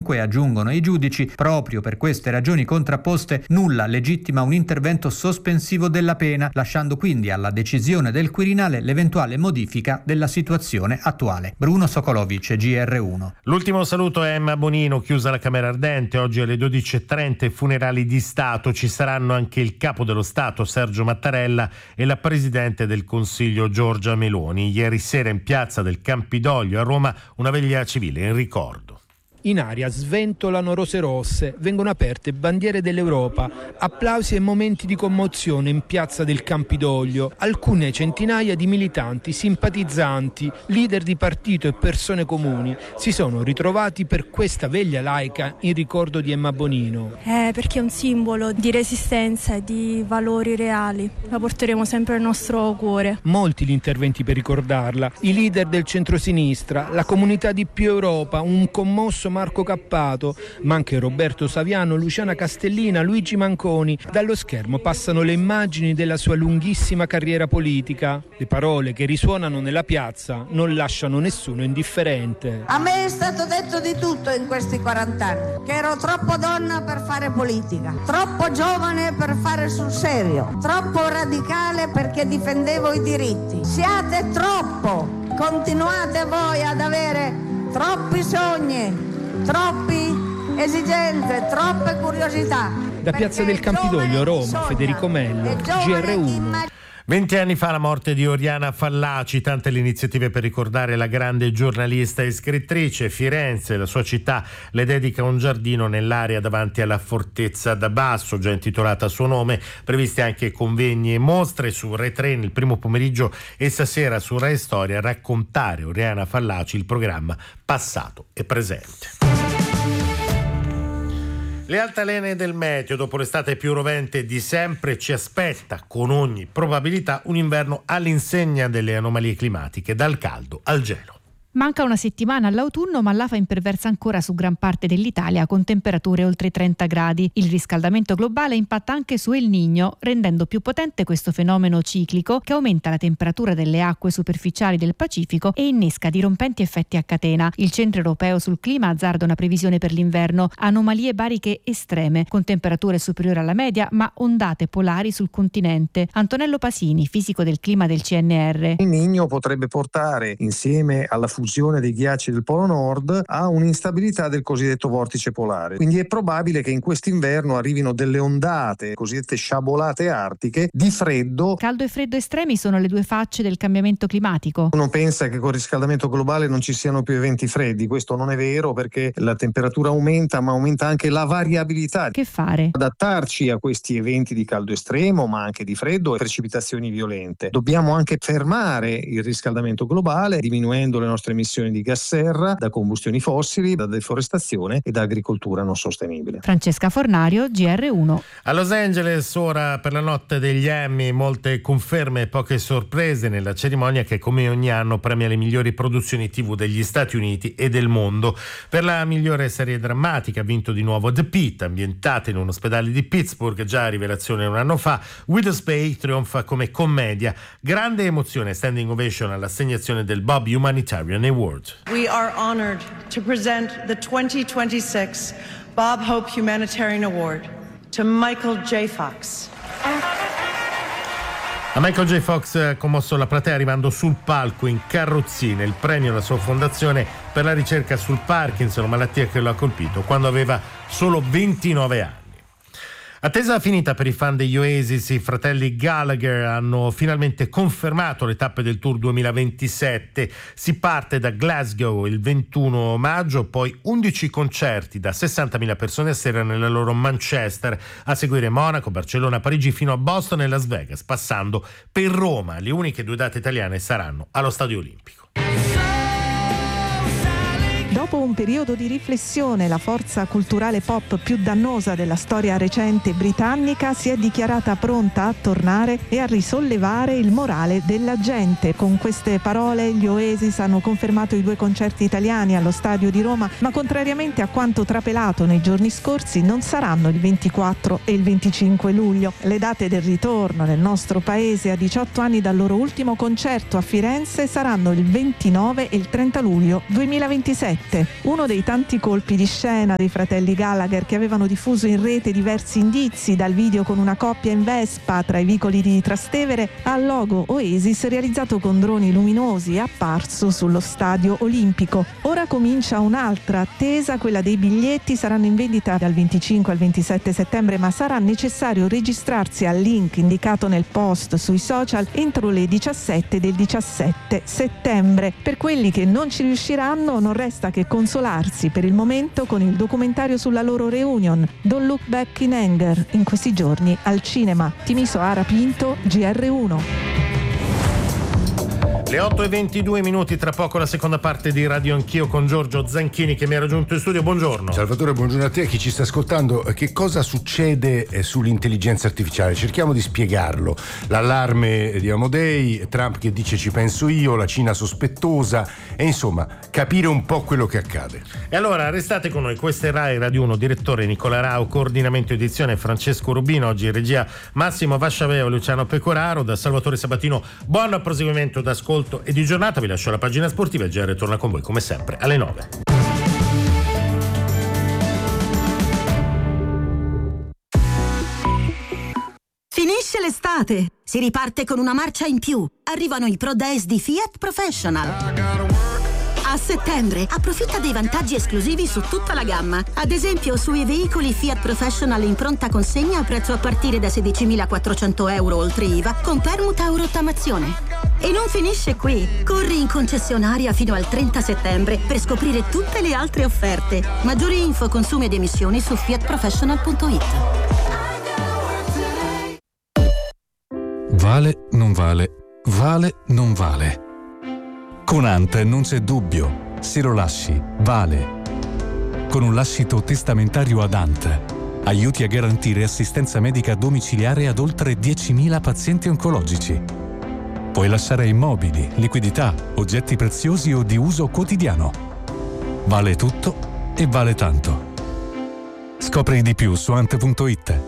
Comunque, aggiungono i giudici, proprio per queste ragioni contrapposte, nulla legittima un intervento sospensivo della pena, lasciando quindi alla decisione del Quirinale l'eventuale modifica della situazione attuale. Bruno Sokolovic, GR1. L'ultimo saluto è Emma Bonino, chiusa la Camera Ardente, oggi alle 12.30 funerali di Stato, ci saranno anche il Capo dello Stato Sergio Mattarella e la Presidente del Consiglio Giorgia Meloni. Ieri sera in piazza del Campidoglio a Roma una veglia civile in ricordo. In aria sventolano rose rosse, vengono aperte bandiere dell'Europa, applausi e momenti di commozione in piazza del Campidoglio. Alcune centinaia di militanti, simpatizzanti, leader di partito e persone comuni si sono ritrovati per questa veglia laica in ricordo di Emma Bonino. Perché è un simbolo di resistenza e di valori reali. La porteremo sempre nel nostro cuore. Molti gli interventi per ricordarla, i leader del centrosinistra, la comunità di Più Europa, un commosso Marco Cappato, ma anche Roberto Saviano, Luciana Castellina, Luigi Manconi. Dallo schermo passano le immagini della sua lunghissima carriera politica. Le parole che risuonano nella piazza non lasciano nessuno indifferente. A me è stato detto di tutto in questi 40 anni, che ero troppo donna per fare politica, troppo giovane per fare sul serio, troppo radicale perché difendevo i diritti. Siate troppo, continuate voi ad avere troppi sogni, troppi esigenze, troppe curiosità. Da Piazza del Campidoglio, Roma, Federico Mello, GR1. 20 anni fa la morte di Oriana Fallaci, tante le iniziative per ricordare la grande giornalista e scrittrice. Firenze, la sua città, le dedica un giardino nell'area davanti alla Fortezza da Basso, già intitolata a suo nome, previsti anche convegni e mostre su Rai 3 nel primo pomeriggio e stasera su Rai Storia a raccontare Oriana Fallaci, il programma Passato e Presente. Le altalene del meteo, dopo l'estate più rovente di sempre, ci aspetta con ogni probabilità un inverno all'insegna delle anomalie climatiche, dal caldo al gelo. Manca una settimana all'autunno, ma l'afa imperversa ancora su gran parte dell'Italia con temperature oltre i 30 gradi. Il riscaldamento globale impatta anche su El Niño, rendendo più potente questo fenomeno ciclico che aumenta la temperatura delle acque superficiali del Pacifico e innesca dirompenti effetti a catena. Il Centro Europeo sul Clima azzarda una previsione per l'inverno: anomalie bariche estreme, con temperature superiori alla media ma ondate polari sul continente. Antonello Pasini, fisico del clima del CNR. Il Niño potrebbe portare, insieme alla fusione dei ghiacci del Polo Nord, a un'instabilità del cosiddetto vortice polare. Quindi è probabile che in quest'inverno arrivino delle ondate, cosiddette sciabolate artiche, di freddo. Caldo e freddo estremi sono le due facce del cambiamento climatico. Uno pensa che con il riscaldamento globale non ci siano più eventi freddi. Questo non è vero, perché la temperatura aumenta, ma aumenta anche la variabilità. Che fare? Adattarci a questi eventi di caldo estremo, ma anche di freddo e precipitazioni violente. Dobbiamo anche fermare il riscaldamento globale, diminuendo le nostre emissioni di gas serra da combustioni fossili, da deforestazione e da agricoltura non sostenibile. Francesca Fornario, GR1. A Los Angeles, ora per la notte degli Emmy, molte conferme e poche sorprese nella cerimonia che come ogni anno premia le migliori produzioni TV degli Stati Uniti e del mondo. Per la migliore serie drammatica ha vinto di nuovo The Pitt, ambientata in un ospedale di Pittsburgh, già rivelazione un anno fa. Widows Bay trionfa come commedia. Grande emozione, standing ovation all'assegnazione del Bob Humanitarian Award. We are honored to present the 2026 Bob Hope Humanitarian Award to Michael J. Fox. A Michael J. Fox ha commosso la platea arrivando sul palco in carrozzina. Il premio alla sua fondazione per la ricerca sul Parkinson, malattia che lo ha colpito quando aveva solo 29 anni. Attesa finita per i fan degli Oasis, i fratelli Gallagher hanno finalmente confermato le tappe del Tour 2027. Si parte da Glasgow il 21 maggio, poi 11 concerti da 60.000 persone a sera nella loro Manchester, a seguire Monaco, Barcellona, Parigi fino a Boston e Las Vegas, passando per Roma. Le uniche due date italiane saranno allo Stadio Olimpico. Dopo un periodo di riflessione, la forza culturale pop più dannosa della storia recente britannica si è dichiarata pronta a tornare e a risollevare il morale della gente. Con queste parole gli Oasis hanno confermato i 2 concerti italiani allo Stadio di Roma, ma contrariamente a quanto trapelato nei giorni scorsi non saranno il 24 e il 25 luglio. Le date del ritorno nel nostro paese a 18 anni dal loro ultimo concerto a Firenze saranno il 29 e il 30 luglio 2027. morte. Uno dei tanti colpi di scena dei fratelli Gallagher, che avevano diffuso in rete diversi indizi, dal video con una coppia in Vespa tra i vicoli di Trastevere al logo Oasis realizzato con droni luminosi e apparso sullo stadio olimpico. Ora comincia un'altra attesa, quella dei biglietti. Saranno in vendita dal 25 al 27 settembre, ma sarà necessario registrarsi al link indicato nel post sui social entro le 17 del 17 settembre. Per quelli che non ci riusciranno non resta che consolarsi per il momento con il documentario sulla loro reunion, Don't Look Back in Anger, in questi giorni al cinema. Timiso Ara Pinto, GR1. Le 8:22, tra poco la seconda parte di Radio Anch'io con Giorgio Zanchini che mi ha raggiunto in studio. Buongiorno. Salvatore, buongiorno a te, a chi ci sta ascoltando. Che cosa succede sull'intelligenza artificiale? Cerchiamo di spiegarlo. L'allarme di Amodei, Trump che dice ci penso io, la Cina sospettosa e insomma capire un po' quello che accade. E allora restate con noi, questa è Rai Radio 1, direttore Nicola Rao, coordinamento edizione Francesco Rubino, oggi in regia Massimo Vasciaveo, Luciano Pecoraro, da Salvatore Sabatino. Buon proseguimento d'ascolto e di giornata, vi lascio la pagina sportiva e GR torna con voi come sempre alle 9. Finisce l'estate, si riparte con una marcia in più. Arrivano i Pro Days di Fiat Professional. A settembre approfitta dei vantaggi esclusivi su tutta la gamma. Ad esempio sui veicoli Fiat Professional in pronta consegna a prezzo a partire da 16.400 euro oltre IVA con permuta o rottamazione. E non finisce qui. Corri in concessionaria fino al 30 settembre per scoprire tutte le altre offerte. Maggiori info, consumi ed emissioni su fiatprofessional.it. Vale, non vale, vale, non vale. Con Ant non c'è dubbio, se lo lasci, vale. Con un lascito testamentario ad Ant, aiuti a garantire assistenza medica domiciliare ad oltre 10.000 pazienti oncologici. Puoi lasciare immobili, liquidità, oggetti preziosi o di uso quotidiano. Vale tutto e vale tanto. Scopri di più su ant.it.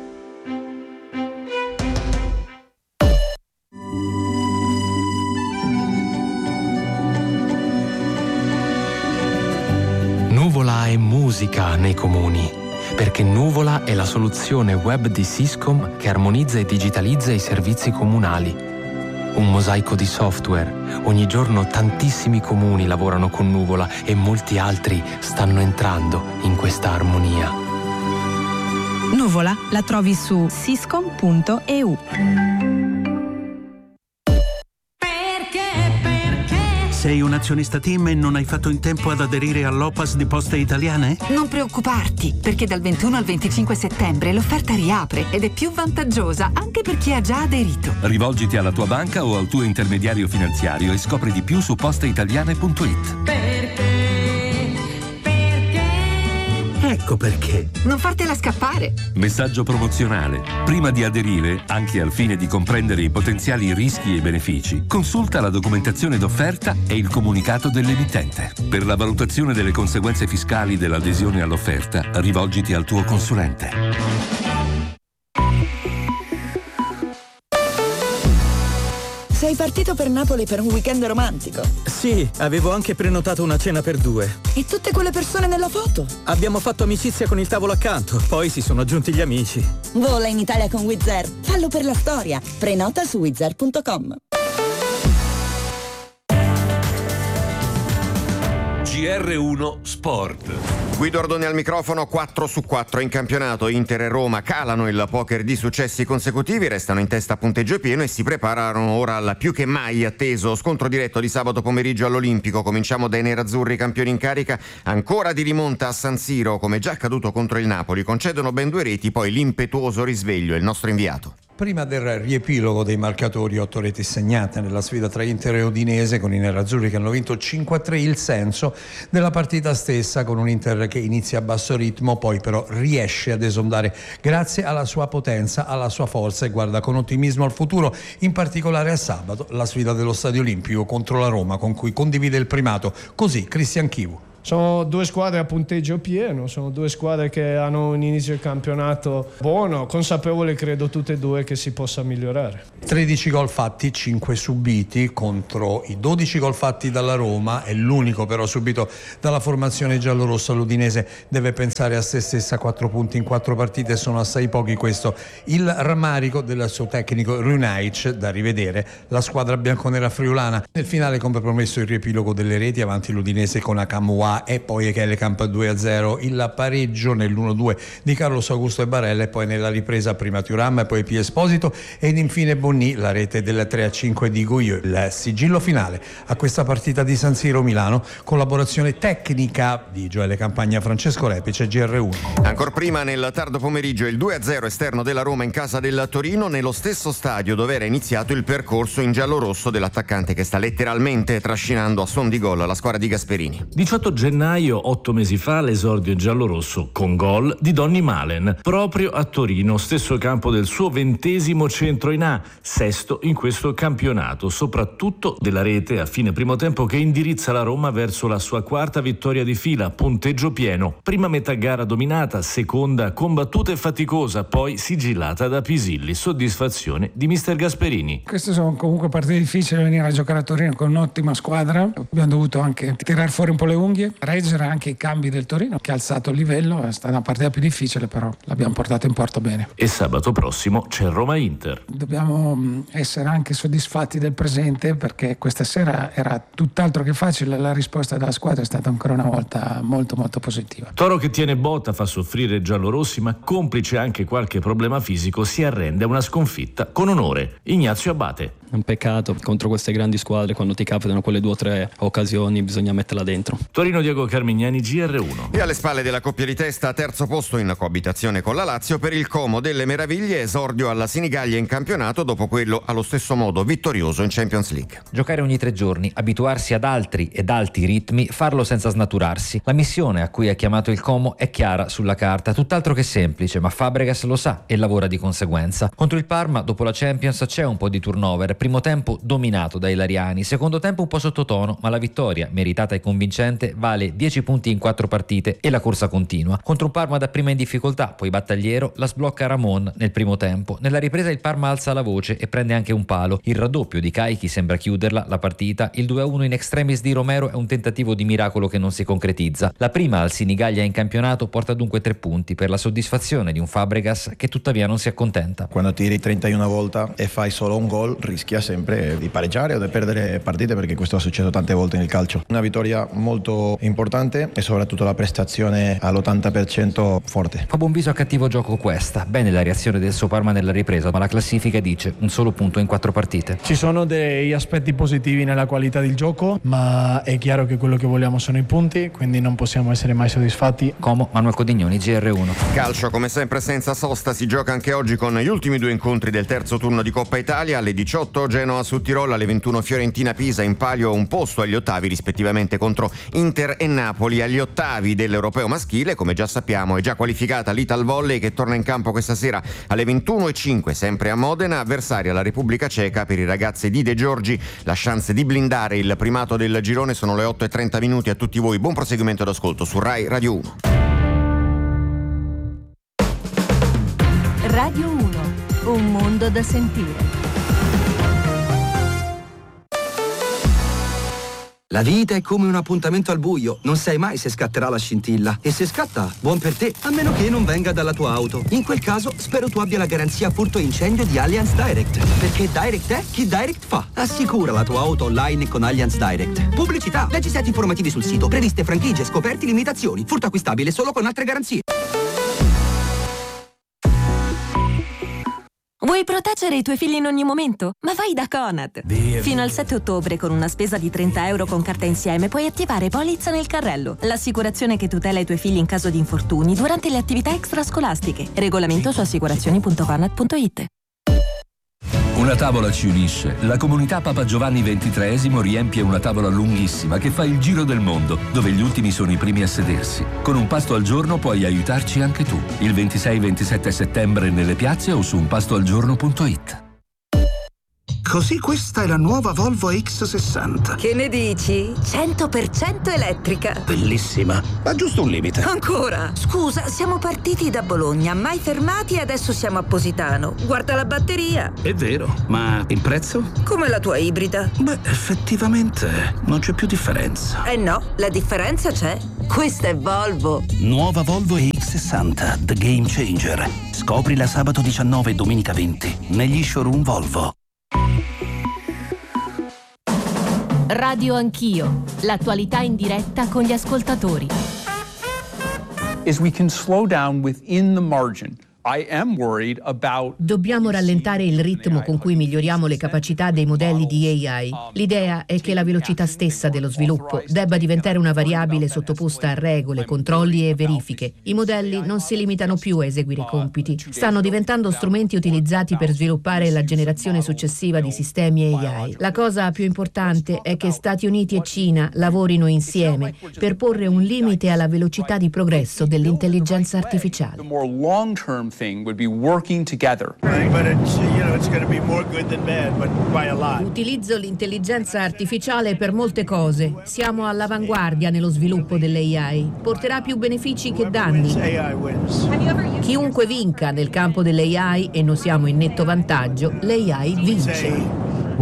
Nuvola è musica nei comuni, perché Nuvola è la soluzione web di Siscom che armonizza e digitalizza i servizi comunali. Un mosaico di software. Ogni giorno tantissimi comuni lavorano con Nuvola e molti altri stanno entrando in questa armonia. Nuvola la trovi su siscom.eu. Sei un azionista TIM e non hai fatto in tempo ad aderire all'OPAS di Poste Italiane? Non preoccuparti, perché dal 21 al 25 settembre l'offerta riapre ed è più vantaggiosa anche per chi ha già aderito. Rivolgiti alla tua banca o al tuo intermediario finanziario e scopri di più su posteitaliane.it. Ecco perché. Non fartela scappare. Messaggio promozionale. Prima di aderire, anche al fine di comprendere i potenziali rischi e benefici, consulta la documentazione d'offerta e il comunicato dell'emittente. Per la valutazione delle conseguenze fiscali dell'adesione all'offerta, rivolgiti al tuo consulente. Sei partito per Napoli per un weekend romantico? Sì, avevo anche prenotato una cena per 2. E tutte quelle persone nella foto? Abbiamo fatto amicizia con il tavolo accanto, poi si sono aggiunti gli amici. Vola in Italia con Wizz Air. Fallo per la storia. Prenota su wizzair.com. GR1 Sport. Guido Ordoni al microfono. 4-4 in campionato. Inter e Roma calano il poker di successi consecutivi, restano in testa a punteggio pieno e si preparano ora al più che mai atteso scontro diretto di sabato pomeriggio all'Olimpico. Cominciamo dai nerazzurri, campioni in carica, ancora di rimonta a San Siro, come già accaduto contro il Napoli. Concedono ben 2 reti, poi l'impetuoso risveglio. Il nostro inviato. Prima del riepilogo dei marcatori, 8 reti segnate nella sfida tra Inter e Udinese, con i nerazzurri che hanno vinto 5-3, il senso della partita stessa, con un Inter che inizia a basso ritmo, poi però riesce ad esondare grazie alla sua potenza, alla sua forza e guarda con ottimismo al futuro, in particolare a sabato, la sfida dello Stadio Olimpico contro la Roma, con cui condivide il primato. Così Cristian Chivu. Sono due squadre a punteggio pieno, sono due squadre che hanno un inizio di campionato buono, consapevole credo tutte e due che si possa migliorare. 13 gol fatti, 5 subiti contro i 12 gol fatti dalla Roma, è l'unico però subito dalla formazione giallorossa. L'Udinese deve pensare a se stessa, 4 punti in 4 partite sono assai pochi, questo il rammarico del suo tecnico Runaic. Da rivedere la squadra bianconera friulana. Nel finale, come promesso, il riepilogo delle reti, avanti l'Udinese con Akamwa e poi Echelekamp 2-0, il pareggio nell'1-2 di Carlos Augusto e Barella, e poi nella ripresa prima Thuram e poi P. Esposito ed infine Bonny, la rete del 3-5 di Gouilleux. Il sigillo finale a questa partita di San Siro Milano, collaborazione tecnica di Gioele Campagna, Francesco Repice, GR1. Ancora prima nel tardo pomeriggio il 2-0 esterno della Roma in casa del Torino, nello stesso stadio dove era iniziato il percorso in giallorosso dell'attaccante che sta letteralmente trascinando a suon di gol la squadra di Gasperini. 18 gennaio, 8 mesi fa, l'esordio in giallorosso con gol di Donny Malen, proprio a Torino, stesso campo del suo 20° centro in A, sesto in questo campionato, soprattutto della rete a fine primo tempo che indirizza la Roma verso la sua 4ª vittoria di fila, punteggio pieno. Prima metà gara dominata, seconda combattuta e faticosa, poi sigillata da Pisilli. Soddisfazione di mister Gasperini. Queste sono comunque partite difficili, venire a giocare a Torino con un'ottima squadra. Abbiamo dovuto anche tirare fuori un po' le unghie, reggere anche i cambi del Torino che ha alzato il livello. È stata una partita più difficile, però l'abbiamo portato in porto bene. E sabato prossimo c'è Roma-Inter. Dobbiamo essere anche soddisfatti del presente, perché questa sera era tutt'altro che facile. La risposta della squadra è stata ancora una volta molto molto positiva. Toro che tiene botta, fa soffrire i giallorossi, ma complice anche qualche problema fisico, si arrende a una sconfitta con onore. Ignazio Abate. Un peccato contro queste grandi squadre, quando ti capitano quelle 2 o 3 occasioni bisogna metterla dentro. Torino, Diego Carmignani, GR1. E alle spalle della coppia di testa, terzo posto in coabitazione con la Lazio per il Como delle Meraviglie, esordio alla Sinigaglia in campionato dopo quello allo stesso modo vittorioso in Champions League. Giocare ogni 3 giorni, abituarsi ad altri ed alti ritmi, farlo senza snaturarsi. La missione a cui è chiamato il Como è chiara sulla carta, tutt'altro che semplice, ma Fabregas lo sa e lavora di conseguenza. Contro il Parma, dopo la Champions, c'è un po' di turnover. Primo tempo dominato dai Lariani, secondo tempo un po' sottotono, ma la vittoria, meritata e convincente, vale 10 punti in 4 partite e la corsa continua. Contro un Parma dapprima in difficoltà, poi battagliero, la sblocca Ramon nel primo tempo. Nella ripresa il Parma alza la voce e prende anche un palo. Il raddoppio di Caichi sembra chiuderla la partita. Il 2-1 in extremis di Romero è un tentativo di miracolo che non si concretizza. La prima al Sinigaglia in campionato porta dunque 3 punti per la soddisfazione di un Fabregas che tuttavia non si accontenta. Quando tiri 31 volte e fai solo un gol, rischia sempre di pareggiare o di perdere partite, perché questo è successo tante volte nel calcio. Una vittoria molto importante e soprattutto la prestazione all'80% forte. Fa buon viso a cattivo gioco questa. Bene la reazione del suo Parma nella ripresa, ma la classifica dice un solo punto in 4 partite. Ci sono degli aspetti positivi nella qualità del gioco, ma è chiaro che quello che vogliamo sono i punti, quindi non possiamo essere mai soddisfatti. Como, Manuel Codignoni, GR1. Calcio come sempre senza sosta, si gioca anche oggi con gli ultimi 2 incontri del terzo turno di Coppa Italia. Alle 18 Genoa su Tirolo, alle 21 Fiorentina Pisa, in palio un posto agli ottavi rispettivamente contro Inter e Napoli. Agli ottavi dell'Europeo maschile, come già sappiamo, è già qualificata l'Ital Volley che torna in campo questa sera alle 21:05 sempre a Modena, avversaria la Repubblica Ceca. Per i ragazzi di De Giorgi la chance di blindare il primato del girone. Sono le 8:30. A tutti voi buon proseguimento d'ascolto su Rai Radio 1. Radio 1, un mondo da sentire. La vita è come un appuntamento al buio, non sai mai se scatterà la scintilla. E se scatta, buon per te, a meno che non venga dalla tua auto. In quel caso, spero tu abbia la garanzia furto incendio di Allianz Direct. Perché Direct è chi Direct fa. Assicura la tua auto online con Allianz Direct. Pubblicità, leggi set informativi sul sito, previste franchigie, scoperti, limitazioni. Furto acquistabile solo con altre garanzie. Vuoi proteggere i tuoi figli in ogni momento? Ma vai da Conad! Fino al 7 ottobre, con una spesa di €30 con carta insieme, puoi attivare Polizza nel carrello, l'assicurazione che tutela i tuoi figli in caso di infortuni durante le attività extrascolastiche. Regolamento su assicurazioni.conad.it. Una tavola ci unisce. La comunità Papa Giovanni XXIII riempie una tavola lunghissima che fa il giro del mondo, dove gli ultimi sono i primi a sedersi. Con un pasto al giorno puoi aiutarci anche tu. Il 26-27 settembre nelle piazze o su unpastoalgiorno.it. Così questa è la nuova Volvo X60. Che ne dici? 100% elettrica. Bellissima. Ma giusto un limite. Ancora? Scusa, siamo partiti da Bologna, mai fermati e adesso siamo a Positano. Guarda la batteria. È vero, ma il prezzo? Come la tua ibrida. Beh, effettivamente non c'è più differenza. No, la differenza c'è. Questa è Volvo. Nuova Volvo X60, The Game Changer. Scoprila sabato 19 e domenica 20 negli showroom Volvo. Radio Anch'io, l'attualità in diretta con gli ascoltatori. Is we can slow down within the margin. Dobbiamo rallentare il ritmo con cui miglioriamo le capacità dei modelli di AI. L'idea è che la velocità stessa dello sviluppo debba diventare una variabile sottoposta a regole, controlli e verifiche. I modelli non si limitano più a eseguire compiti, stanno diventando strumenti utilizzati per sviluppare la generazione successiva di sistemi AI. La cosa più importante è che Stati Uniti e Cina lavorino insieme per porre un limite alla velocità di progresso dell'intelligenza artificiale. Utilizzo l'intelligenza artificiale per molte cose. Siamo all'avanguardia nello sviluppo dell'AI. Porterà più benefici che danni. Chiunque vinca nel campo dell'AI, e noi siamo in netto vantaggio, l'AI vince.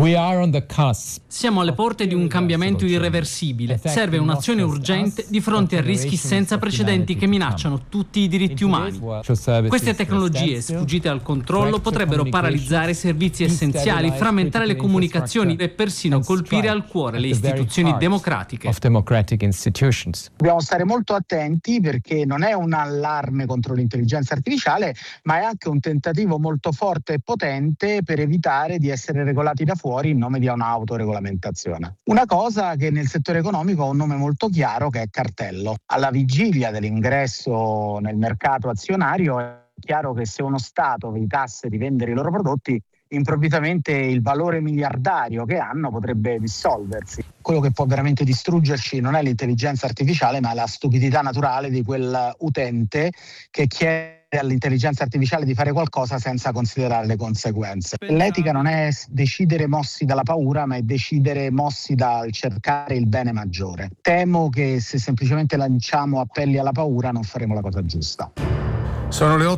Siamo alle porte di un cambiamento irreversibile. Serve un'azione urgente di fronte a rischi senza precedenti che minacciano tutti i diritti umani. Queste tecnologie, sfuggite al controllo, potrebbero paralizzare servizi essenziali, frammentare le comunicazioni e persino colpire al cuore le istituzioni democratiche. Dobbiamo stare molto attenti, perché non è un allarme contro l'intelligenza artificiale, ma è anche un tentativo molto forte e potente per evitare di essere regolati da fuori in nome di un'autoregolamentazione. Una cosa che nel settore economico ha un nome molto chiaro, che è cartello. Alla vigilia dell'ingresso nel mercato azionario è chiaro che se uno Stato evitasse di vendere i loro prodotti, improvvisamente il valore miliardario che hanno potrebbe dissolversi. Quello che può veramente distruggerci non è l'intelligenza artificiale, ma la stupidità naturale di quel utente che chiede all'intelligenza artificiale di fare qualcosa senza considerare le conseguenze. L'etica non è decidere mossi dalla paura, ma è decidere mossi dal cercare il bene maggiore. Temo che se semplicemente lanciamo appelli alla paura non faremo la cosa giusta. Sono le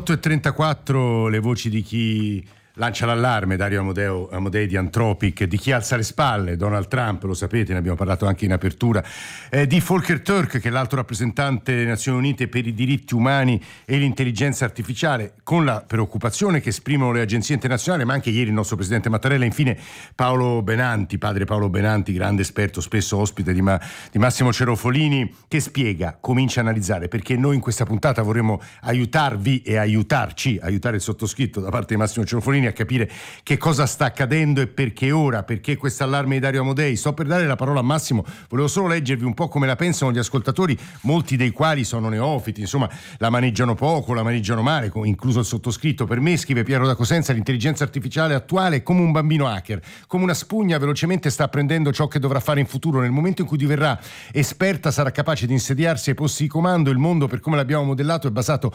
8:34, le voci di chi lancia l'allarme, Dario Amodei di Anthropic, di chi alza le spalle, Donald Trump, lo sapete, ne abbiamo parlato anche in apertura, di Volker Turk, che è l'alto rappresentante delle Nazioni Unite per i diritti umani e l'intelligenza artificiale, con la preoccupazione che esprimono le agenzie internazionali, ma anche ieri il nostro presidente Mattarella. Infine Paolo Benanti, padre Paolo Benanti, grande esperto, spesso ospite di Massimo Cerofolini, che spiega, comincia a analizzare, perché noi in questa puntata vorremmo aiutarvi e aiutare il sottoscritto da parte di Massimo Cerofolini a capire che cosa sta accadendo e perché ora, perché questo allarme di Dario Amodei. Sto per dare la parola a Massimo, volevo solo leggervi un po' come la pensano gli ascoltatori, molti dei quali sono neofiti, insomma la maneggiano poco, la maneggiano male, incluso il sottoscritto. Per me, scrive Piero da Cosenza, l'intelligenza artificiale attuale è come un bambino hacker, come una spugna, velocemente sta apprendendo ciò che dovrà fare in futuro. Nel momento in cui diverrà esperta sarà capace di insediarsi ai posti di comando. Il mondo, per come l'abbiamo modellato, è basato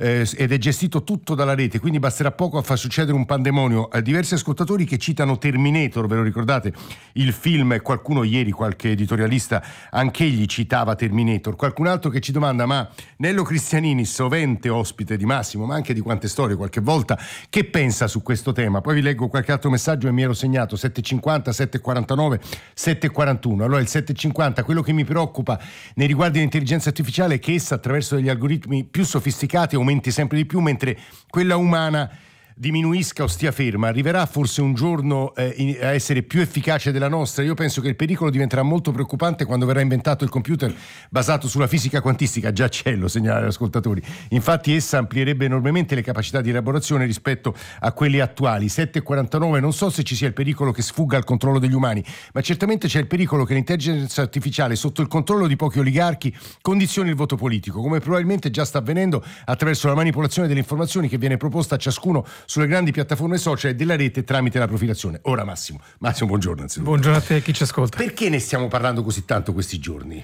ed è gestito tutto dalla rete, quindi basterà poco a far succedere un pandemonio. Diversi ascoltatori che citano Terminator, ve lo ricordate il film, e qualcuno ieri, qualche editorialista anch'egli citava Terminator. Qualcun altro che ci domanda: ma Nello Cristianini, sovente ospite di Massimo, ma anche di Quante Storie qualche volta, che pensa su questo tema? Poi vi leggo qualche altro messaggio e mi ero segnato 750, 749, 741. Allora il 750, quello che mi preoccupa nei riguardi dell'intelligenza artificiale è che essa, attraverso degli algoritmi più sofisticati, aumenti sempre di più, mentre quella umana diminuisca o stia ferma. Arriverà forse un giorno a essere più efficace della nostra? Io penso che il pericolo diventerà molto preoccupante quando verrà inventato il computer basato sulla fisica quantistica. Già c'è, lo segnalano gli ascoltatori. Infatti essa amplierebbe enormemente le capacità di elaborazione rispetto a quelle attuali. 749, non so se ci sia il pericolo che sfugga al controllo degli umani, ma certamente c'è il pericolo che l'intelligenza artificiale, sotto il controllo di pochi oligarchi, condizioni il voto politico, come probabilmente già sta avvenendo attraverso la manipolazione delle informazioni che viene proposta a ciascuno sulle grandi piattaforme social e della rete tramite la profilazione. Ora Massimo, buongiorno anzitutto. Buongiorno a te e chi ci ascolta. Perché ne stiamo parlando così tanto questi giorni?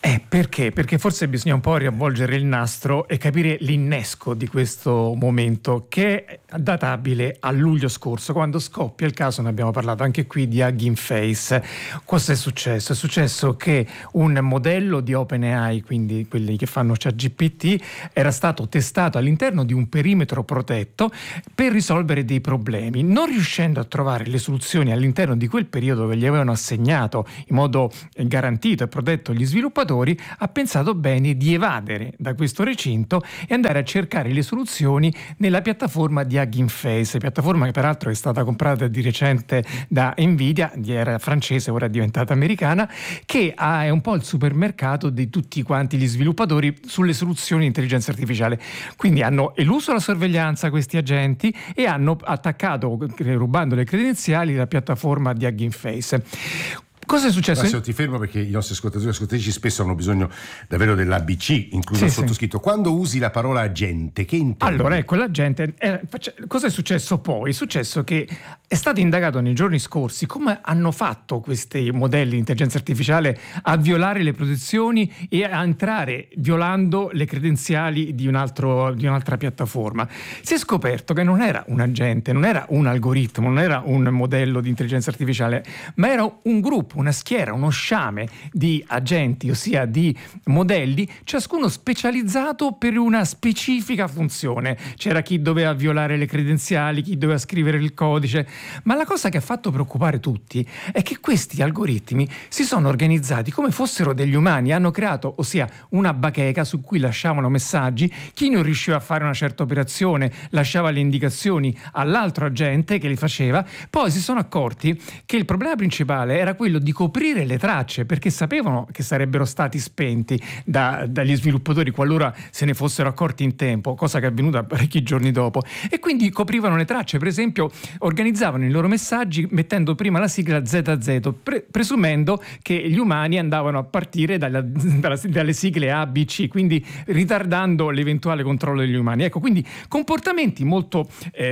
Perché? Perché forse bisogna un po' riavvolgere il nastro e capire l'innesco di questo momento, che è databile a luglio scorso, quando scoppia il caso, ne abbiamo parlato anche qui, di Hugging Face. Cosa è successo? È successo che un modello di OpenAI, quindi quelli che fanno ChatGPT, era stato testato all'interno di un perimetro protetto per risolvere dei problemi. Non riuscendo a trovare le soluzioni all'interno di quel periodo che gli avevano assegnato in modo garantito e protetto gli sviluppatori, ha pensato bene di evadere da questo recinto e andare a cercare le soluzioni nella piattaforma di Hugging Face, piattaforma che peraltro è stata comprata di recente da Nvidia, era francese, ora è diventata americana, che è un po' il supermercato di tutti quanti gli sviluppatori sulle soluzioni di intelligenza artificiale. Quindi hanno eluso la sorveglianza questi agenti e hanno attaccato, rubando le credenziali, la piattaforma di Hugging Face. Cosa è successo? Adesso ti fermo, perché i nostri ascoltatori e ascoltatrici spesso hanno bisogno davvero dell'ABC, incluso il sottoscritto. Quando usi la parola agente, che intendi? Allora, ecco, l'agente... cosa è successo poi? È successo che è stato indagato nei giorni scorsi come hanno fatto questi modelli di intelligenza artificiale a violare le protezioni e a entrare violando le credenziali di un'altra piattaforma. Si è scoperto che non era un agente, non era un algoritmo, non era un modello di intelligenza artificiale, ma era un gruppo, una schiera, uno sciame di agenti, ossia di modelli, ciascuno specializzato per una specifica funzione. C'era chi doveva violare le credenziali, chi doveva scrivere il codice, ma la cosa che ha fatto preoccupare tutti è che questi algoritmi si sono organizzati come fossero degli umani, hanno creato, ossia, una bacheca su cui lasciavano messaggi. Chi non riusciva a fare una certa operazione lasciava le indicazioni all'altro agente che li faceva. Poi si sono accorti che il problema principale era quello di coprire le tracce, perché sapevano che sarebbero stati spenti dagli sviluppatori qualora se ne fossero accorti in tempo, cosa che è avvenuta parecchi giorni dopo, e quindi coprivano le tracce. Per esempio, organizzavano i loro messaggi mettendo prima la sigla ZZ, presumendo che gli umani andavano a partire dalle sigle A, B, C, quindi ritardando l'eventuale controllo degli umani. Ecco, quindi comportamenti molto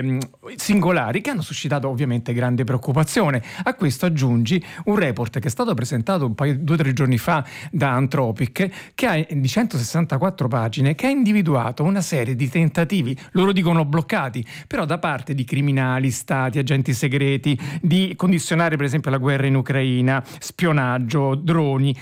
singolari che hanno suscitato ovviamente grande preoccupazione. A questo aggiungi un report che è stato presentato 2 o 3 giorni fa da Anthropic, che ha di 164 pagine, che ha individuato una serie di tentativi, loro dicono bloccati, però da parte di criminali, stati, agenti segreti, di condizionare per esempio la guerra in Ucraina, spionaggio, droni,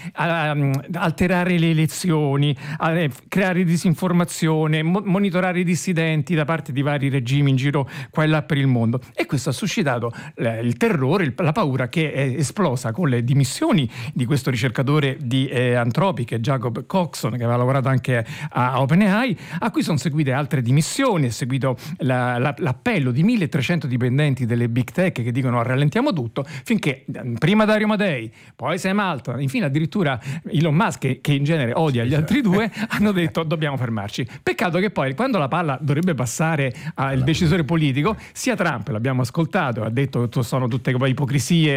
alterare le elezioni, creare disinformazione, monitorare i dissidenti da parte di vari regimi in giro qua e là per il mondo. E questo ha suscitato il terrore, la paura, che è esplosa con le dimissioni di questo ricercatore di Anthropic, Jacob Coxon, che aveva lavorato anche a OpenAI, a cui sono seguite altre dimissioni. È seguito l'appello di 1300 dipendenti delle big tech che dicono rallentiamo tutto, finché prima Dario Mattei, poi Sam Altman, infine addirittura Elon Musk, che in genere odia gli altri due, hanno detto dobbiamo fermarci. Peccato che poi, quando la palla dovrebbe passare al decisore politico, sia Trump, l'abbiamo ascoltato, ha detto che sono tutte ipocrisie,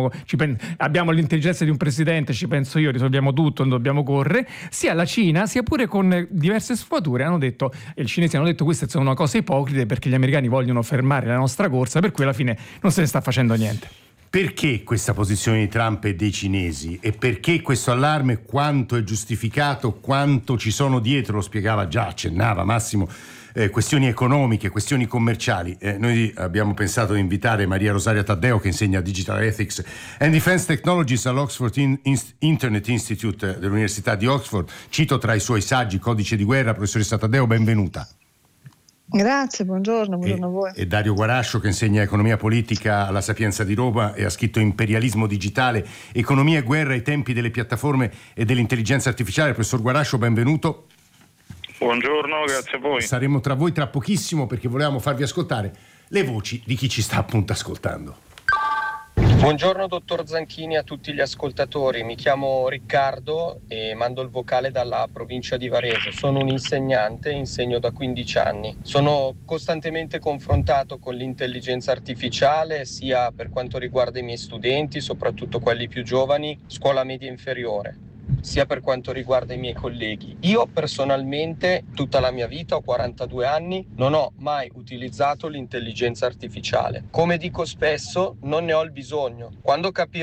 abbiamo l'intelligenza di un presidente, ci penso io, risolviamo tutto, non dobbiamo correre, sia la Cina, sia pure con diverse sfumature, hanno detto, i cinesi hanno detto queste sono una cosa ipocrite perché gli americani vogliono fermare la nostra corsa, per cui alla fine non se ne sta facendo niente. Perché questa posizione di Trump e dei cinesi? E perché questo allarme? Quanto è giustificato? Quanto ci sono dietro? Lo spiegava già, accennava Massimo. Questioni economiche, questioni commerciali. Noi abbiamo pensato di invitare Maria Rosaria Taddeo, che insegna Digital Ethics and Defense Technologies all'Oxford Internet Institute dell'Università di Oxford. Cito tra i suoi saggi Codice di guerra. Professoressa Taddeo, benvenuta. Grazie, buongiorno a voi. E Dario Guarascio, che insegna economia politica alla Sapienza di Roma e ha scritto Imperialismo digitale, economia e guerra ai tempi delle piattaforme e dell'intelligenza artificiale. Professor Guarascio, benvenuto. Buongiorno, grazie a voi. Saremo tra voi tra pochissimo, perché volevamo farvi ascoltare le voci di chi ci sta appunto ascoltando. Buongiorno dottor Zanchini, a tutti gli ascoltatori. Mi chiamo Riccardo e mando il vocale dalla provincia di Varese. Sono un insegnante, insegno da 15 anni. Sono costantemente confrontato con l'intelligenza artificiale, sia per quanto riguarda i miei studenti, soprattutto quelli più giovani, scuola media inferiore, sia per quanto riguarda i miei colleghi. Io personalmente, tutta la mia vita, ho 42 anni, non ho mai utilizzato l'intelligenza artificiale. Come dico spesso, non ne ho il bisogno. Quando capirò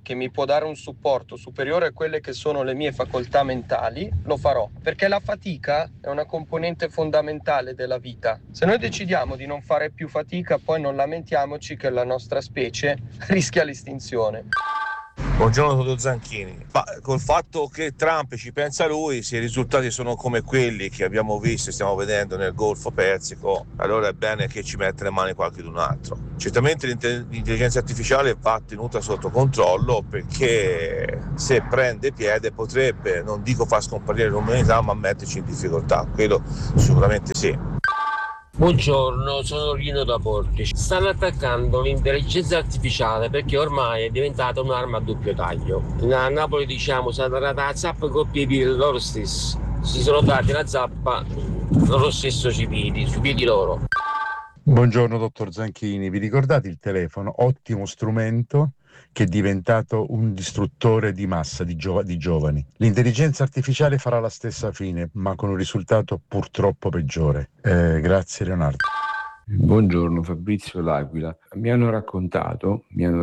che mi può dare un supporto superiore a quelle che sono le mie facoltà mentali, lo farò, perché la fatica è una componente fondamentale della vita. Se noi decidiamo di non fare più fatica, poi non lamentiamoci che la nostra specie rischia l'estinzione. Buongiorno dottor Zanchini, ma col fatto che Trump ci pensa lui, se i risultati sono come quelli che abbiamo visto e stiamo vedendo nel Golfo Persico, allora è bene che ci metta le mani qualcun altro. Certamente l'intelligenza artificiale va tenuta sotto controllo, perché se prende piede potrebbe, non dico far scomparire l'umanità, ma metterci in difficoltà, quello sicuramente sì. Buongiorno, sono Rino da Portici. Stanno attaccando l'intelligenza artificiale perché ormai è diventata un'arma a doppio taglio. A Napoli diciamo si è data la zappa con i piedi loro stessi. Si sono dati la zappa loro stesso sui piedi loro. Buongiorno dottor Zanchini, vi ricordate il telefono? Ottimo strumento che è diventato un distruttore di massa di giovani. L'intelligenza artificiale farà la stessa fine, ma con un risultato purtroppo peggiore. Grazie Leonardo. Buongiorno, Fabrizio L'Aquila. Mi hanno raccontato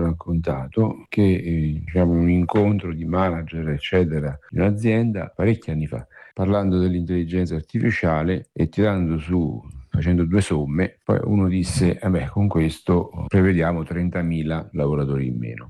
che un incontro di manager eccetera in un'azienda parecchi anni fa, parlando dell'intelligenza artificiale e facendo due somme, poi uno disse con questo prevediamo 30.000 lavoratori in meno.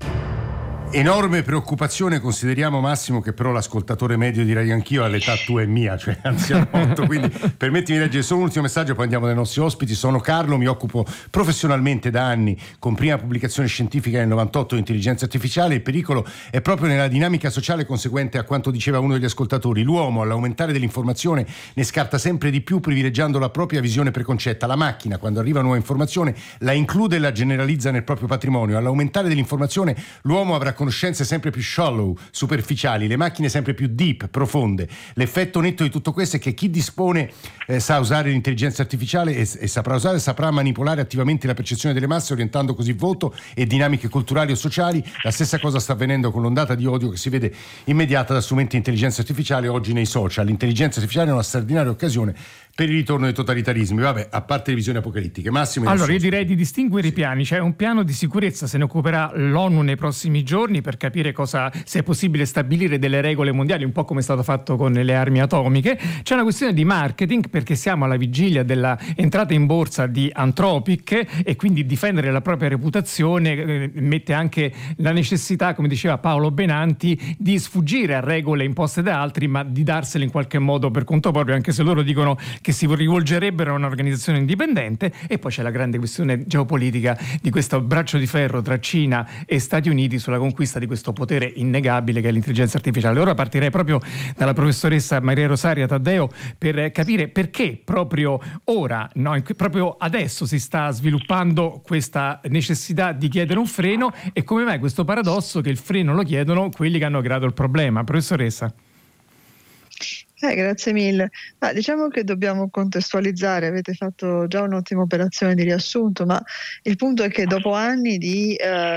Enorme preoccupazione, consideriamo Massimo che però l'ascoltatore medio direi anch'io all'età tua e mia, cioè anzianotto, quindi permettimi di leggere solo un ultimo messaggio, poi andiamo dai nostri ospiti. Sono Carlo, mi occupo professionalmente da anni, con prima pubblicazione scientifica nel 98 di intelligenza artificiale. Il pericolo è proprio nella dinamica sociale conseguente a quanto diceva uno degli ascoltatori. L'uomo all'aumentare dell'informazione ne scarta sempre di più, privilegiando la propria visione preconcetta. La macchina, quando arriva nuova informazione, la include e la generalizza nel proprio patrimonio. All'aumentare dell'informazione l'uomo avrà conoscenze sempre più shallow, superficiali, le macchine sempre più deep, profonde. L'effetto netto di tutto questo è che chi dispone sa usare l'intelligenza artificiale e saprà manipolare attivamente la percezione delle masse, orientando così voto e dinamiche culturali o sociali. La stessa cosa sta avvenendo con l'ondata di odio che si vede immediata da strumenti di intelligenza artificiale oggi nei social. L'intelligenza artificiale è una straordinaria occasione per il ritorno dei totalitarismi, a parte le visioni apocalittiche. Massimo. Allora, io direi di distinguere i piani. C'è un piano di sicurezza, se ne occuperà l'ONU nei prossimi giorni per capire se è possibile stabilire delle regole mondiali, un po' come è stato fatto con le armi atomiche. C'è una questione di marketing, perché siamo alla vigilia della entrata in borsa di Anthropic e quindi difendere la propria reputazione mette anche la necessità, come diceva Paolo Benanti, di sfuggire a regole imposte da altri, ma di darsele in qualche modo per conto proprio, anche se loro dicono che si rivolgerebbero a un'organizzazione indipendente. E poi c'è la grande questione geopolitica di questo braccio di ferro tra Cina e Stati Uniti sulla conquista di questo potere innegabile che è l'intelligenza artificiale. Ora partirei proprio dalla professoressa Maria Rosaria Taddeo per capire perché proprio ora, proprio adesso si sta sviluppando questa necessità di chiedere un freno e come mai questo paradosso che il freno lo chiedono quelli che hanno creato il problema. Professoressa. Grazie mille. Diciamo che dobbiamo contestualizzare, avete fatto già un'ottima operazione di riassunto, ma il punto è che dopo anni di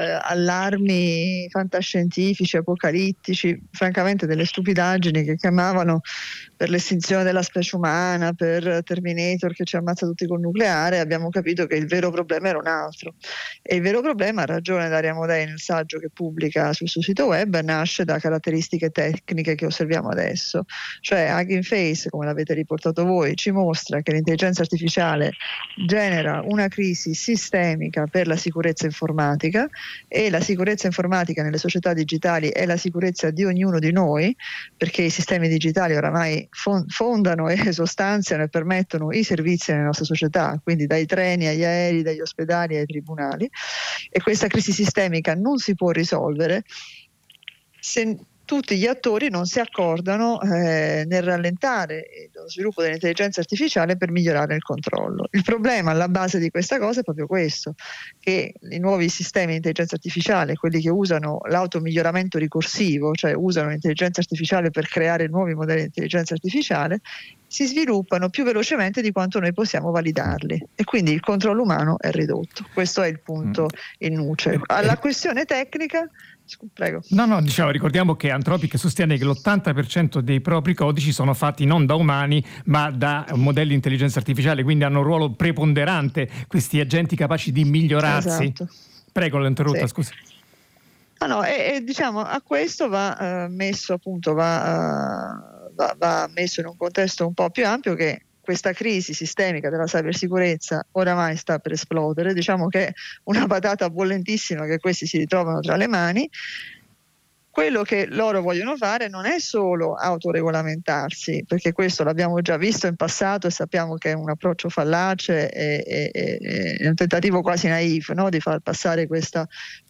allarmi fantascientifici, apocalittici, francamente delle stupidaggini che chiamavano per l'estinzione della specie umana, per Terminator che ci ammazza tutti col nucleare, abbiamo capito che il vero problema era un altro. E il vero problema, ha ragione Daria Amodei nel saggio che pubblica sul suo sito web, nasce da caratteristiche tecniche che osserviamo adesso. Cioè Hugging Face, come l'avete riportato voi, ci mostra che l'intelligenza artificiale genera una crisi sistemica per la sicurezza informatica, e la sicurezza informatica nelle società digitali è la sicurezza di ognuno di noi, perché i sistemi digitali oramai fondano e sostanziano e permettono i servizi nelle nostre società, quindi dai treni agli aerei, dagli ospedali ai tribunali, e questa crisi sistemica non si può risolvere se tutti gli attori non si accordano nel rallentare lo sviluppo dell'intelligenza artificiale per migliorare il controllo. Il problema alla base di questa cosa è proprio questo, che i nuovi sistemi di intelligenza artificiale, quelli che usano l'automiglioramento ricorsivo, cioè usano l'intelligenza artificiale per creare nuovi modelli di intelligenza artificiale, si sviluppano più velocemente di quanto noi possiamo validarli, e quindi il controllo umano è ridotto. Questo è il punto in nuce. Alla questione tecnica, prego. No, diciamo, ricordiamo che Anthropic sostiene che l'80% dei propri codici sono fatti non da umani ma da modelli di intelligenza artificiale, quindi hanno un ruolo preponderante questi agenti capaci di migliorarsi. Esatto. Prego, l'ho interrotta, sì. Scusi. E diciamo a questo va messo appunto va messo in un contesto un po' più ampio, che questa crisi sistemica della cybersicurezza oramai sta per esplodere. Diciamo che è una patata bollentissima che questi si ritrovano tra le mani. Quello che loro vogliono fare non è solo autoregolamentarsi, perché questo l'abbiamo già visto in passato e sappiamo che è un approccio fallace e un tentativo quasi naif, no? Di far passare questa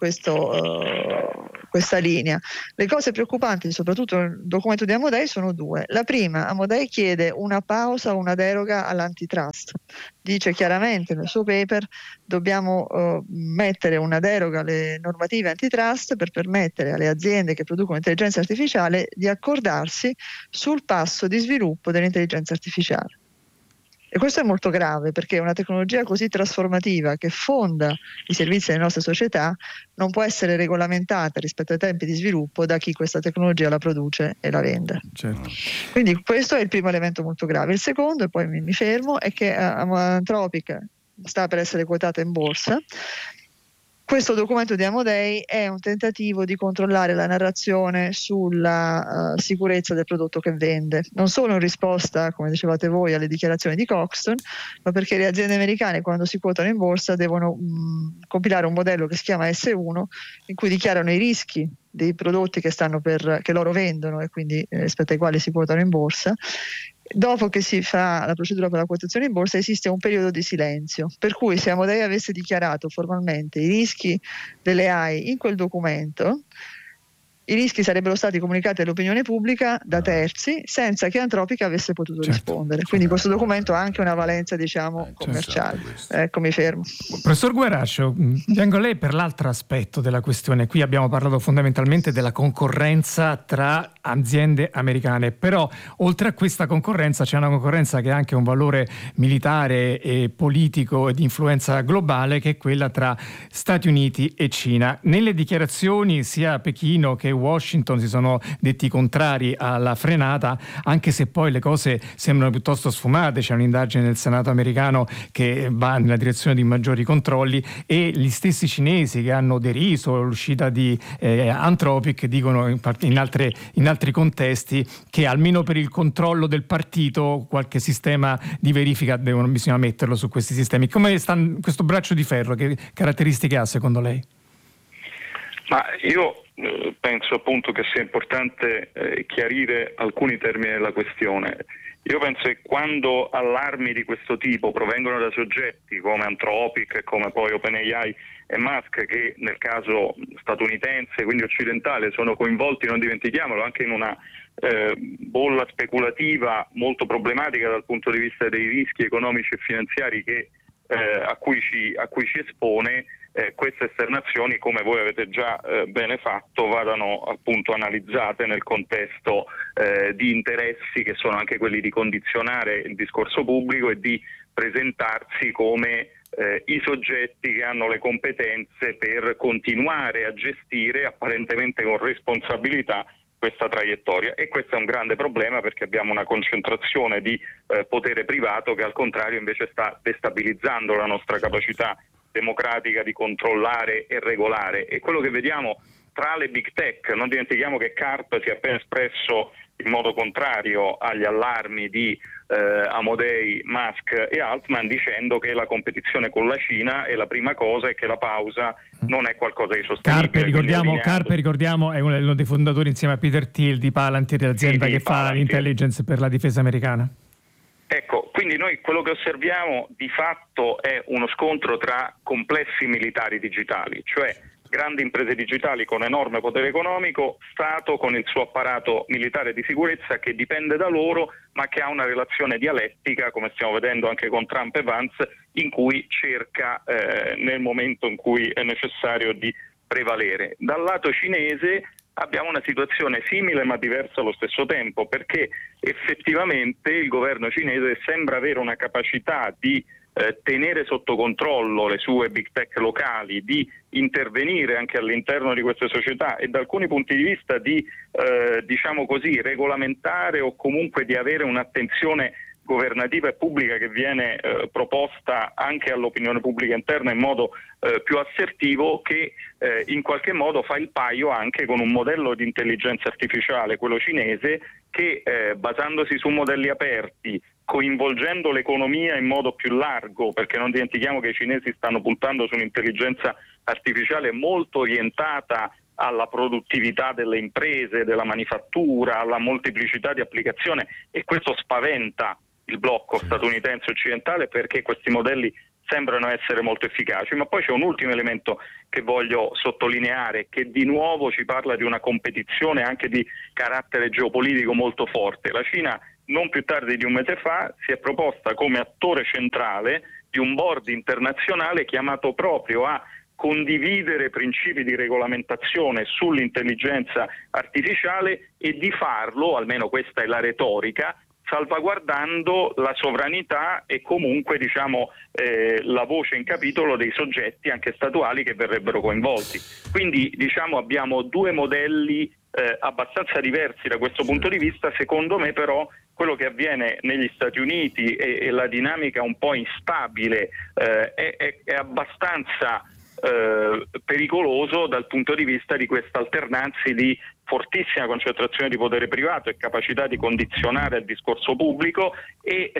linea. Le cose preoccupanti, soprattutto nel documento di Amodei, sono due. La prima, Amodei chiede una pausa o una deroga all'antitrust. Dice chiaramente nel suo paper: dobbiamo mettere una deroga alle normative antitrust per permettere alle aziende che producono intelligenza artificiale di accordarsi sul passo di sviluppo dell'intelligenza artificiale. E questo è molto grave, perché una tecnologia così trasformativa, che fonda i servizi delle nostre società, non può essere regolamentata rispetto ai tempi di sviluppo da chi questa tecnologia la produce e la vende. Certo. Quindi questo è il primo elemento molto grave. Il secondo, e poi mi fermo, è che Anthropic sta per essere quotata in borsa. Questo documento di Amodei è un tentativo di controllare la narrazione sulla sicurezza del prodotto che vende, non solo in risposta, come dicevate voi, alle dichiarazioni di Coxton, ma perché le aziende americane, quando si quotano in borsa, devono compilare un modello che si chiama S1, in cui dichiarano i rischi dei prodotti che loro vendono e quindi rispetto ai quali si quotano in borsa. Dopo che si fa la procedura per la quotazione in borsa esiste un periodo di silenzio, per cui se Amodei avesse dichiarato formalmente i rischi delle AI in quel documento, i rischi sarebbero stati comunicati all'opinione pubblica da terzi senza che Anthropic avesse potuto rispondere. Quindi questo documento ha anche una valenza, diciamo, commerciale. Ecco, mi fermo. Professor Guerraccio, vengo a lei per l'altro aspetto della questione. Qui abbiamo parlato fondamentalmente della concorrenza tra aziende americane, però oltre a questa concorrenza c'è una concorrenza che ha anche un valore militare e politico e di influenza globale, che è quella tra Stati Uniti e Cina. Nelle dichiarazioni sia Pechino che Washington si sono detti contrari alla frenata, anche se poi le cose sembrano piuttosto sfumate. C'è un'indagine del Senato americano che va nella direzione di maggiori controlli, e gli stessi cinesi che hanno deriso l'uscita di Anthropic dicono in altri contesti che almeno per il controllo del partito qualche sistema di verifica bisogna metterlo su questi sistemi. Come sta questo braccio di ferro? Che caratteristiche ha secondo lei? Ma io penso appunto che sia importante chiarire alcuni termini della questione. Io penso che quando allarmi di questo tipo provengono da soggetti come Anthropic, come poi OpenAI e Musk, che nel caso statunitense, quindi occidentale, sono coinvolti, non dimentichiamolo, anche in una bolla speculativa molto problematica dal punto di vista dei rischi economici e finanziari a cui ci espone, queste esternazioni, come voi avete già bene fatto, vadano appunto analizzate nel contesto di interessi che sono anche quelli di condizionare il discorso pubblico e di presentarsi come i soggetti che hanno le competenze per continuare a gestire apparentemente con responsabilità questa traiettoria. E questo è un grande problema, perché abbiamo una concentrazione di potere privato che al contrario invece sta destabilizzando la nostra capacità democratica di controllare e regolare. E quello che vediamo tra le big tech, non dimentichiamo che Karp si è appena espresso in modo contrario agli allarmi di Amodei, Musk e Altman, dicendo che la competizione con la Cina è la prima cosa e che la pausa non è qualcosa di sostenibile. Karp, ricordiamo, è uno dei fondatori insieme a Peter Thiel di Palantir, l'azienda che fa l'intelligence per la difesa americana. Ecco, quindi noi quello che osserviamo di fatto è uno scontro tra complessi militari digitali, cioè grandi imprese digitali con enorme potere economico, Stato con il suo apparato militare di sicurezza che dipende da loro, ma che ha una relazione dialettica, come stiamo vedendo anche con Trump e Vance, in cui cerca nel momento in cui è necessario di prevalere. Dal lato cinese abbiamo una situazione simile ma diversa allo stesso tempo, perché effettivamente il governo cinese sembra avere una capacità di tenere sotto controllo le sue big tech locali, di intervenire anche all'interno di queste società e da alcuni punti di vista di diciamo così regolamentare o comunque di avere un'attenzione governativa e pubblica che viene proposta anche all'opinione pubblica interna in modo più assertivo, che in qualche modo fa il paio anche con un modello di intelligenza artificiale, quello cinese, che basandosi su modelli aperti, coinvolgendo l'economia in modo più largo, perché non dimentichiamo che i cinesi stanno puntando su un'intelligenza artificiale molto orientata alla produttività delle imprese, della manifattura, alla molteplicità di applicazione, e questo spaventa il blocco statunitense occidentale, perché questi modelli sembrano essere molto efficaci. Ma poi c'è un ultimo elemento che voglio sottolineare, che di nuovo ci parla di una competizione anche di carattere geopolitico molto forte. La Cina, non più tardi di un mese fa, si è proposta come attore centrale di un board internazionale chiamato proprio a condividere principi di regolamentazione sull'intelligenza artificiale, e di farlo, almeno questa è la retorica, salvaguardando la sovranità e comunque la voce in capitolo dei soggetti anche statuali che verrebbero coinvolti. Quindi abbiamo due modelli abbastanza diversi da questo punto di vista. Secondo me però quello che avviene negli Stati Uniti e la dinamica un po' instabile è abbastanza pericoloso dal punto di vista di questa alternanza di fortissima concentrazione di potere privato e capacità di condizionare il discorso pubblico e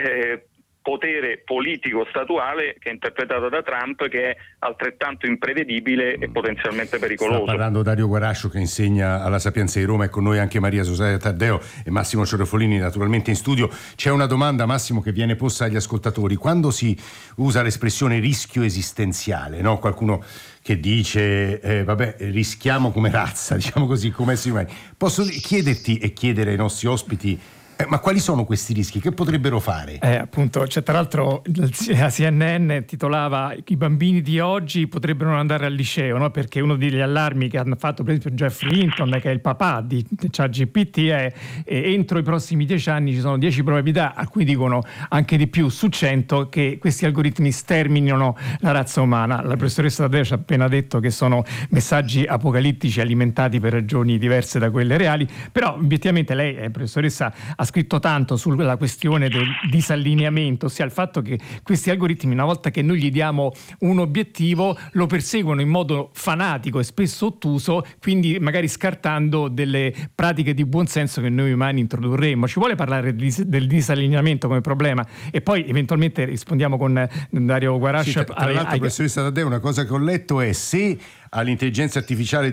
potere politico statuale, che è interpretato da Trump, che è altrettanto imprevedibile e potenzialmente pericoloso. Sta parlando Dario Guarascio, che insegna alla Sapienza di Roma, e con noi anche Maria Susanna Taddeo e Massimo Cerofolini naturalmente in studio. C'è una domanda, Massimo, che viene posta agli ascoltatori: quando si usa l'espressione rischio esistenziale, no? Qualcuno che dice rischiamo come razza, diciamo così, come esseri umani. Posso chiederti e chiedere ai nostri ospiti, ma quali sono questi rischi? Che potrebbero fare? Appunto, tra l'altro la CNN titolava: i bambini di oggi potrebbero non andare al liceo, no? Perché uno degli allarmi che hanno fatto per esempio Jeffrey Hinton, che è il papà di ChatGPT, è entro i prossimi 10 anni ci sono 10 probabilità, alcuni dicono anche di più su 100, che questi algoritmi sterminino la razza umana. La professoressa Taddeo ci ha appena detto che sono messaggi apocalittici alimentati per ragioni diverse da quelle reali, però obiettivamente lei, professoressa, ha scritto tanto sulla questione del disallineamento, ossia il fatto che questi algoritmi, una volta che noi gli diamo un obiettivo, lo perseguono in modo fanatico e spesso ottuso, quindi magari scartando delle pratiche di buonsenso che noi umani introdurremmo. Ci vuole parlare del disallineamento come problema? E poi eventualmente rispondiamo con Dario Guarascio. Sì, tra l'altro, professoressa Taddeo, una cosa che ho letto è: se all'intelligenza artificiale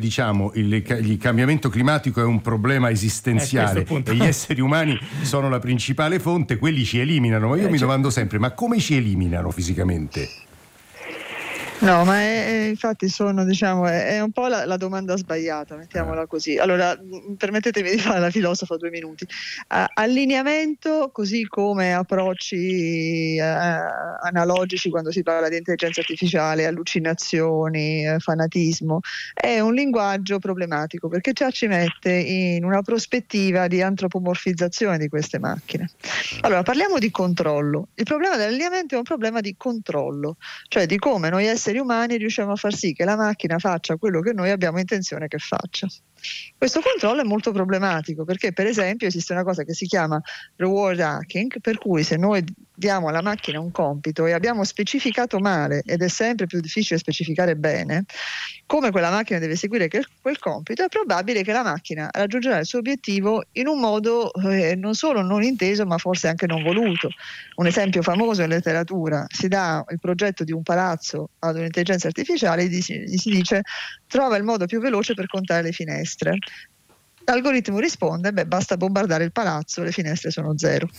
il cambiamento climatico è un problema esistenziale e gli esseri umani sono la principale fonte, quelli ci eliminano. Ma io mi domando sempre: ma come ci eliminano fisicamente? No, ma infatti è un po' la domanda sbagliata, mettiamola così. Allora, permettetemi di fare la filosofa 2 minuti. Allineamento, così come approcci analogici quando si parla di intelligenza artificiale, allucinazioni, fanatismo, è un linguaggio problematico, perché già ci mette in una prospettiva di antropomorfizzazione di queste macchine. Allora, parliamo di controllo. Il problema dell'allineamento è un problema di controllo, cioè di come noi esseri umani riusciamo a far sì che la macchina faccia quello che noi abbiamo intenzione che faccia. Questo controllo è molto problematico, perché per esempio esiste una cosa che si chiama reward hacking, per cui se noi diamo alla macchina un compito e abbiamo specificato male, ed è sempre più difficile specificare bene come quella macchina deve eseguire quel compito, è probabile che la macchina raggiungerà il suo obiettivo in un modo non solo non inteso, ma forse anche non voluto. Un esempio famoso in letteratura: si dà il progetto di un palazzo ad un'intelligenza artificiale e gli si dice: trova il modo più veloce per contare le finestre. L'algoritmo risponde: basta bombardare il palazzo, le finestre sono 0.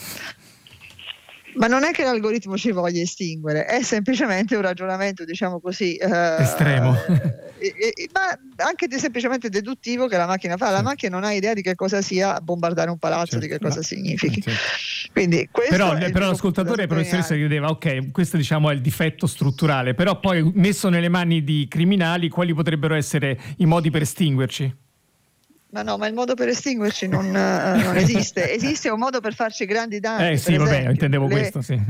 Ma non è che l'algoritmo ci voglia estinguere, è semplicemente un ragionamento, diciamo così, estremo, ma anche semplicemente deduttivo, che la macchina fa. La macchina non ha idea di che cosa sia bombardare un palazzo, di che cosa significhi. Quindi però l'ascoltatore, professoressa, chiedeva: ok, questo è il difetto strutturale, però poi messo nelle mani di criminali, quali potrebbero essere i modi per estinguerci? Ma no, ma il modo per estinguerci non esiste. Esiste un modo per farci grandi danni. Sì, per vabbè, esempio, intendevo questo, sì.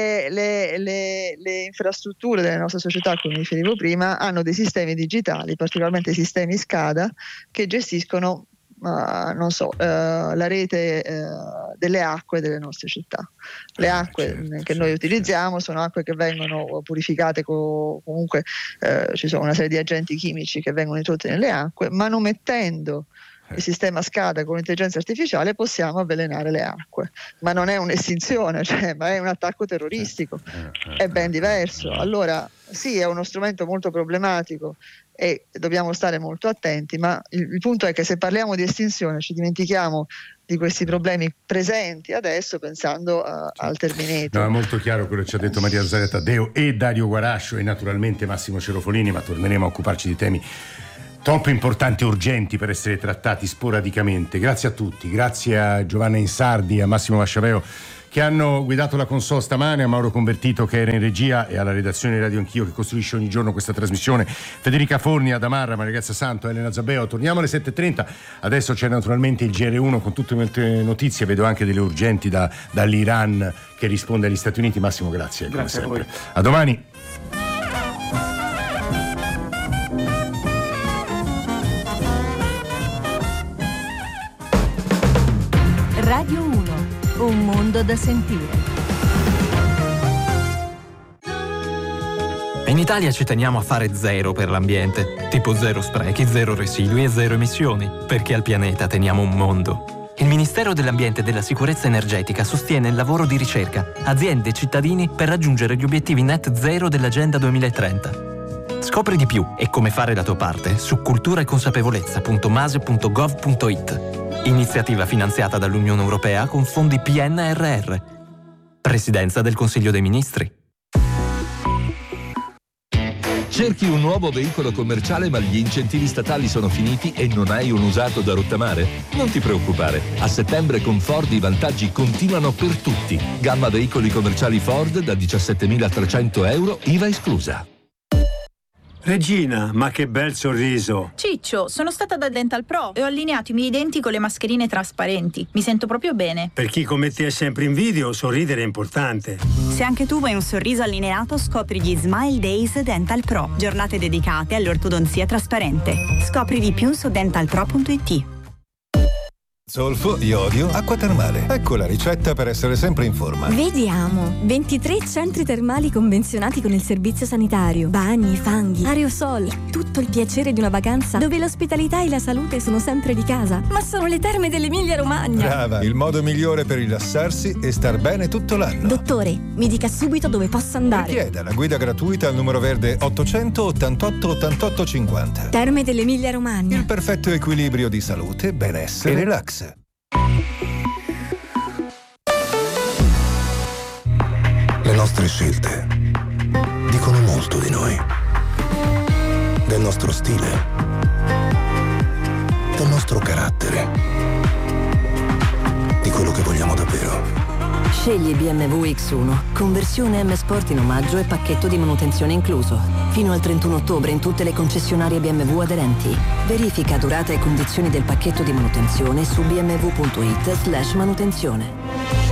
Le infrastrutture delle nostre società, come riferivo prima, hanno dei sistemi digitali, particolarmente sistemi SCADA, che gestiscono non so, la rete delle acque delle nostre città. Le acque che noi utilizziamo sono acque che vengono purificate comunque, ci sono una serie di agenti chimici che vengono introdotti nelle acque, ma non mettendo il sistema SCADA con l'intelligenza artificiale possiamo avvelenare le acque, ma non è un'estinzione, ma è un attacco terroristico, è ben diverso. Allora sì, è uno strumento molto problematico e dobbiamo stare molto attenti, ma il punto è che se parliamo di estinzione ci dimentichiamo di questi problemi presenti adesso pensando al Terminator. No, è molto chiaro quello che ci ha detto Maria Rosaria Taddeo e Dario Guarascio e naturalmente Massimo Cerofolini, ma torneremo a occuparci di temi troppo importanti e urgenti per essere trattati sporadicamente. Grazie a tutti, grazie a Giovanna Insardi, a Massimo Masciaveo che hanno guidato la console stamane, a Mauro Convertito che era in regia e alla redazione di Radio Anch'io che costruisce ogni giorno questa trasmissione, Federica Forni, Adamarra, Maria Grazia Santo, Elena Zabeo. Torniamo alle 7.30, adesso c'è naturalmente il GR1 con tutte le notizie, vedo anche delle urgenti dall'Iran che risponde agli Stati Uniti. Massimo, grazie come sempre. A domani. Radio 1, un mondo da sentire. In Italia ci teniamo a fare zero per l'ambiente, tipo zero sprechi, zero residui e zero emissioni, perché al pianeta teniamo un mondo. Il Ministero dell'Ambiente e della Sicurezza Energetica sostiene il lavoro di ricerca, aziende e cittadini per raggiungere gli obiettivi net zero dell'Agenda 2030. Scopri di più e come fare la tua parte su culturaeconsapevolezza.mase.gov.it. Iniziativa finanziata dall'Unione Europea con fondi PNRR. Presidenza del Consiglio dei Ministri. Cerchi un nuovo veicolo commerciale ma gli incentivi statali sono finiti e non hai un usato da rottamare? Non ti preoccupare. A settembre con Ford i vantaggi continuano per tutti. Gamma veicoli commerciali Ford da 17.300 euro, IVA esclusa. Regina, ma che bel sorriso! Ciccio, sono stata da Dental Pro e ho allineato i miei denti con le mascherine trasparenti. Mi sento proprio bene. Per chi come te è sempre in video, sorridere è importante. Se anche tu vuoi un sorriso allineato, scopri gli Smile Days Dental Pro. Giornate dedicate all'ortodonzia trasparente. Scopri di più su dentalpro.it. Zolfo, iodio, acqua termale. Ecco la ricetta per essere sempre in forma. Vediamo. 23 centri termali convenzionati con il servizio sanitario. Bagni, fanghi, aerosol. Tutto il piacere di una vacanza dove l'ospitalità e la salute sono sempre di casa. Ma sono le terme dell'Emilia Romagna. Brava, il modo migliore per rilassarsi e star bene tutto l'anno. Dottore, mi dica subito dove posso andare. Richieda la guida gratuita al numero verde 888 88 50. Terme dell'Emilia Romagna. Il perfetto equilibrio di salute, benessere e relax. Le nostre scelte dicono molto di noi, del nostro stile, del nostro carattere, di quello che vogliamo davvero. Scegli BMW X1, conversione M Sport in omaggio e pacchetto di manutenzione incluso. Fino al 31 ottobre in tutte le concessionarie BMW aderenti. Verifica durata e condizioni del pacchetto di manutenzione su bmw.it/manutenzione.